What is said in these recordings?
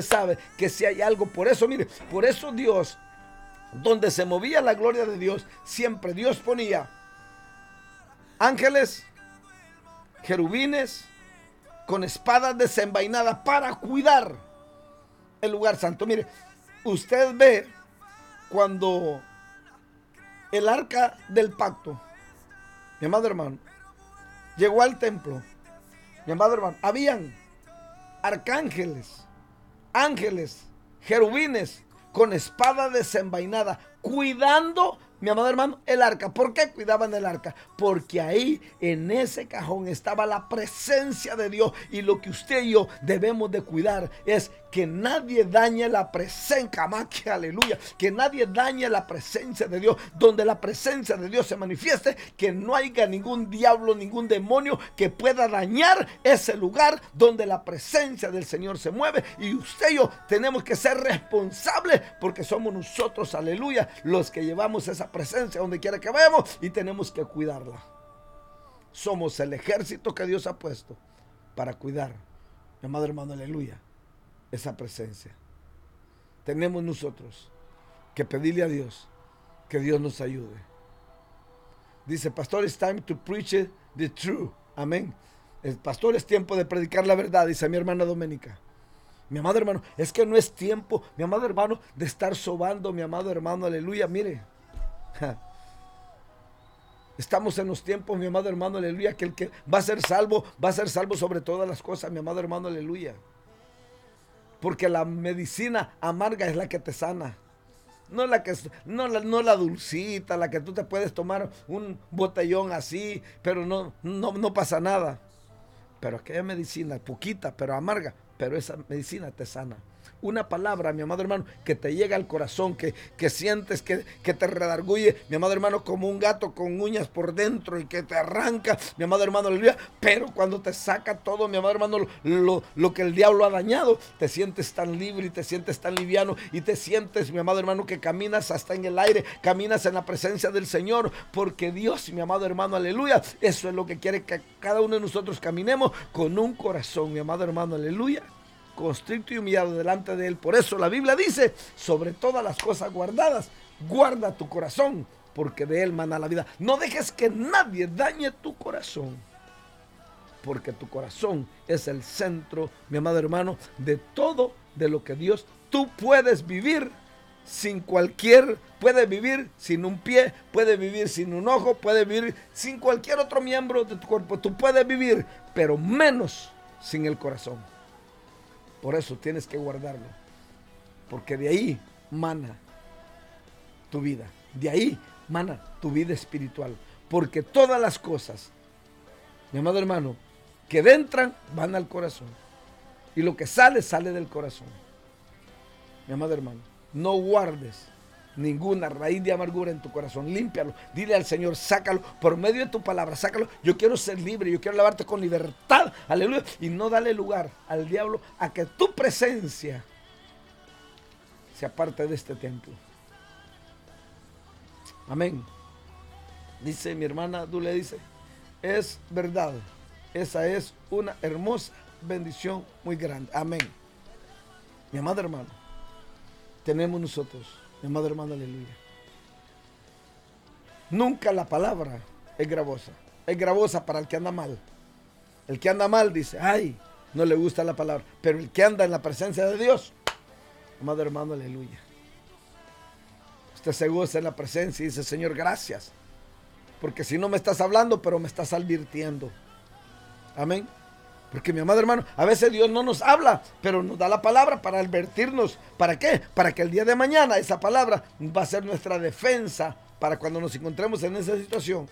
sabe que si hay algo, por eso, mire, por eso Dios, donde se movía la gloria de Dios, siempre Dios ponía ángeles, querubines, con espadas desenvainadas para cuidar el lugar santo. Mire, usted ve cuando el arca del pacto, mi amado hermano, llegó al templo, mi amado hermano, habían arcángeles, ángeles, querubines con espada desenvainada, cuidando, mi amado hermano, el arca. ¿Por qué cuidaban el arca? Porque ahí, en ese cajón, estaba la presencia de Dios. Y lo que usted y yo debemos de cuidar es que nadie dañe la presencia, más que aleluya, que nadie dañe la presencia de Dios. Donde la presencia de Dios se manifieste, que no haya ningún diablo, ningún demonio que pueda dañar ese lugar donde la presencia del Señor se mueve. Y usted y yo tenemos que ser responsables, porque somos nosotros, aleluya, los que llevamos esa presencia donde quiera que vayamos, y tenemos que cuidarla. Somos el ejército que Dios ha puesto para cuidar, mi amado hermano, aleluya, esa presencia. Tenemos nosotros que pedirle a Dios que Dios nos ayude. Dice, pastor, it's time to preach the truth. Amén. El pastor, es tiempo de predicar la verdad, dice mi hermana Doménica. Mi amado hermano, es que no es tiempo, mi amado hermano, de estar sobando, mi amado hermano, aleluya. Mire, estamos en los tiempos, mi amado hermano, aleluya, que el que va a ser salvo sobre todas las cosas, mi amado hermano, aleluya. Porque la medicina amarga es la que te sana. No la dulcita, la que tú te puedes tomar un botellón así, pero no pasa nada. Pero aquella medicina, poquita, pero amarga, pero esa medicina te sana. Una palabra, mi amado hermano, que te llega al corazón, que sientes que te redarguye, mi amado hermano, como un gato con uñas por dentro y que te arranca, mi amado hermano, aleluya. Pero cuando te saca todo, mi amado hermano, lo que el diablo ha dañado, te sientes tan libre y te sientes tan liviano y te sientes, mi amado hermano, que caminas hasta en el aire, caminas en la presencia del Señor, porque Dios, mi amado hermano, aleluya, eso es lo que quiere que cada uno de nosotros caminemos con un corazón, mi amado hermano, aleluya, constricto y humillado delante de Él. Por eso la Biblia dice, sobre todas las cosas guardadas, guarda tu corazón, porque de él mana la vida. No dejes que nadie dañe tu corazón, porque tu corazón es el centro, mi amado hermano, de todo de lo que Dios. Tú puedes vivir sin puedes vivir sin un pie, puedes vivir sin un ojo, puedes vivir sin cualquier otro miembro de tu cuerpo. Tú puedes vivir, pero menos sin el corazón. Por eso tienes que guardarlo, porque de ahí mana tu vida, de ahí mana tu vida espiritual, porque todas las cosas, mi amado hermano, que entran van al corazón, y lo que sale del corazón. Mi amado hermano, no guardes ninguna raíz de amargura en tu corazón, límpialo, dile al Señor, sácalo por medio de tu palabra, sácalo. Yo quiero ser libre, yo quiero lavarte con libertad, aleluya, y no darle lugar al diablo a que tu presencia se aparte de este templo. Amén. Dice mi hermana Dule, dice, es verdad, esa es una hermosa bendición muy grande. Amén. Mi amado hermano, tenemos nosotros, mi amado hermano, aleluya, nunca la palabra es gravosa para el que anda mal. El que anda mal dice, ay, no le gusta la palabra, pero el que anda en la presencia de Dios, amado hermano, aleluya, usted se goza en la presencia y dice, Señor, gracias, porque si no me estás hablando, pero me estás advirtiendo. Amén. Porque mi amado hermano, a veces Dios no nos habla, pero nos da la palabra para advertirnos. ¿Para qué? Para que el día de mañana esa palabra va a ser nuestra defensa para cuando nos encontremos en esa situación.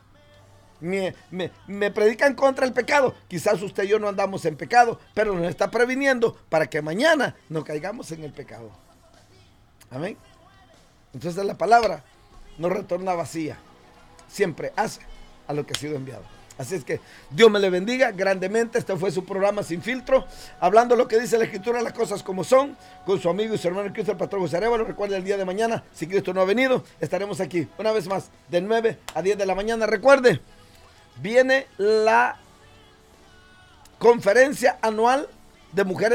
Me predican contra el pecado. Quizás usted y yo no andamos en pecado, pero nos está previniendo para que mañana no caigamos en el pecado. Amén. Entonces la palabra no retorna vacía, siempre hace a lo que ha sido enviado. Así es que Dios me le bendiga grandemente. Este fue su programa Sin Filtro, hablando lo que dice la Escritura, las cosas como son, con su amigo y su hermano Cristo, el pastor José Arevalo. Recuerde, el día de mañana, si Cristo no ha venido, estaremos aquí una vez más de 9 a 10 de la mañana. Recuerde, viene la conferencia anual de mujeres